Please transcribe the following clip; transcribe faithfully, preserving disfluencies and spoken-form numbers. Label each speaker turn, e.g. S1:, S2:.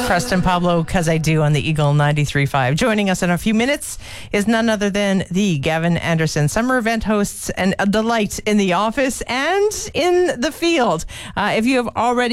S1: Preston Pablo, Cause I Do on the Eagle ninety-three point five. Joining us in a few minutes is none other than the Gavin Anderson, summer event hosts and a delight in the office and in the field. Uh, if you have already